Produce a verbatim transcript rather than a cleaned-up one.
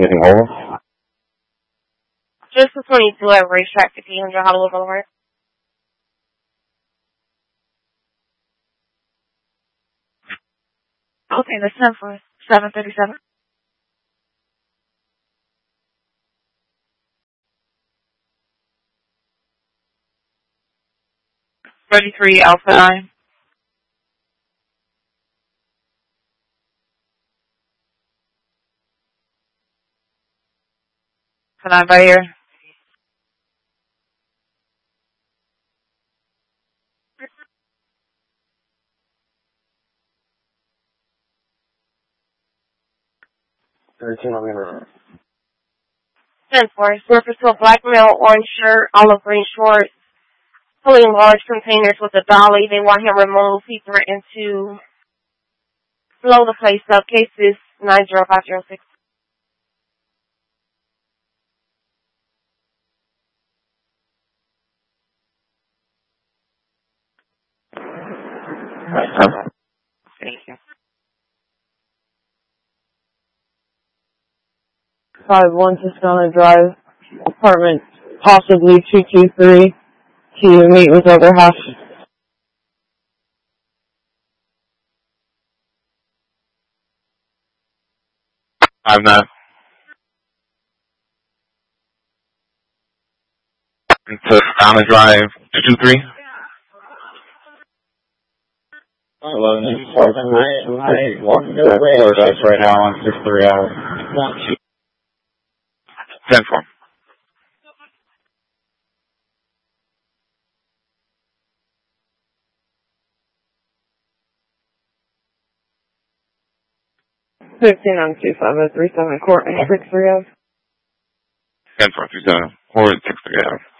anything over? Just the twenty-two at Racetrack, fifteen hundred Hollywood Boulevard. Okay, that's ten for seven thirty-seven. thirty-three Alpha nine. Alpha nine by ear. thirteen on the river. ten four. Surface to a black male, orange shirt, olive green shorts, pulling large containers with a dolly. They want him removed. He threatened to blow the place up. Case is nine zero five zero six. Thank you. five one Tuscana Drive, apartment possibly two two three, to meet with other half. five nine. Tuscana Drive, two two three. eleven. I walking away right now on six three hours. ten four. fifteen on two five oh three seven court and six three oh. ten four two seven. Or six three hours.